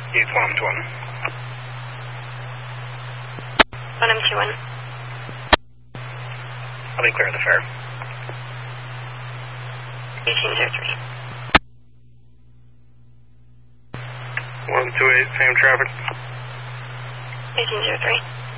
It's 1M21. 1M21. I'll be clear of the fare. 1803. 128, same traffic. 1803.